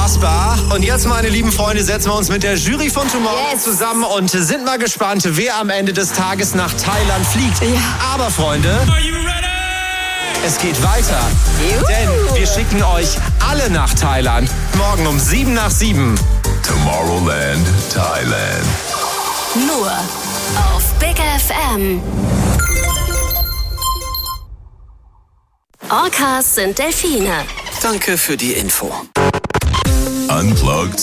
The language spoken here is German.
Unfassbar. Und jetzt, meine lieben Freunde, setzen wir uns mit der Jury von Tomorrow zusammen und sind mal gespannt, wer am Ende des Tages nach Thailand fliegt. Ja. Aber, Freunde, es geht weiter. Denn wir schicken euch alle nach Thailand. Morgen um 7:07. Tomorrowland, Thailand. Nur auf Big FM. Orcas sind Delfine. Danke für die Info. Unplugged